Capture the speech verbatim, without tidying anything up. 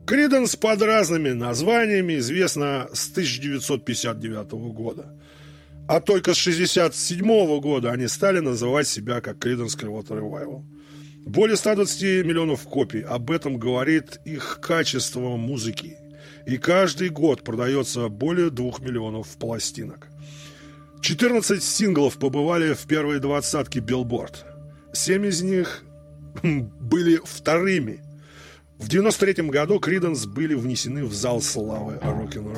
Creedence под разными названиями известна с тысяча девятьсот пятьдесят девятого года. А только с шестьдесят седьмого года они стали называть себя как Creedence Clearwater Revival. Более ста двадцати миллионов копий. Об этом говорит их качество музыки. И каждый год продается более двух миллионов пластинок. четырнадцать синглов побывали в первой двадцатке Billboard. Семь из них были вторыми. В девяносто третьем году Creedence были внесены в зал славы рок-н-ролла.